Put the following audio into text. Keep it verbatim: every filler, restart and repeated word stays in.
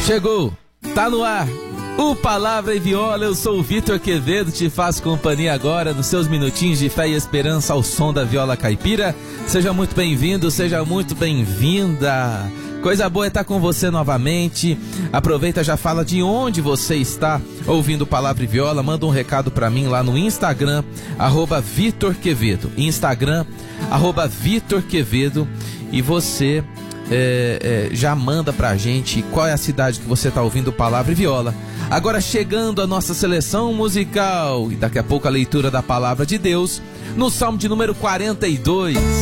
Chegou, tá no ar, o Palavra e Viola. Eu sou o Vitor Quevedo, te faço companhia agora nos seus minutinhos de fé e esperança ao som da viola caipira. Seja muito bem-vindo, seja muito bem-vinda. Coisa boa é estar com você novamente. Aproveita, já fala de onde você está ouvindo Palavra e Viola. Manda um recado pra mim lá no Instagram, arroba Vitor Quevedo. Instagram, arroba Vitor Quevedo. E você é, é, já manda pra gente qual é a cidade que você está ouvindo Palavra e Viola. Agora chegando a nossa seleção musical e daqui a pouco a leitura da Palavra de Deus no Salmo de número quarenta e dois.